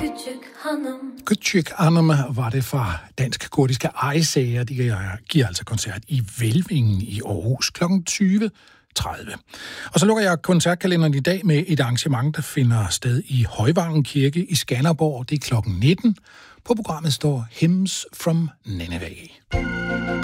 Küçük Hanım var det fra dansk-kurdiske Ejsager. De giver altså koncert i Velvingen i Aarhus kl. 20.30. Og så lukker jeg koncertkalenderen i dag med et arrangement, der finder sted i Højvangen Kirke i Skanderborg. Det er kl. 19. På programmet står Hymns from Nineveh.